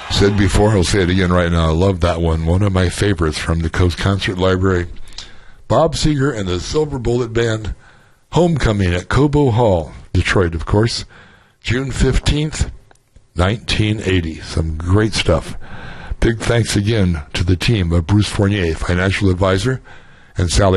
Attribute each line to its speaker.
Speaker 1: Said before, I'll say it again right now. I love that one. One of my favorites from the Coast Concert Library. Bob Seger and the Silver Bullet Band. Homecoming at Cobo Hall, Detroit, of course. June 15th, 1980. Some great stuff. Big thanks again to the team of Bruce Fournier, financial advisor, and Sally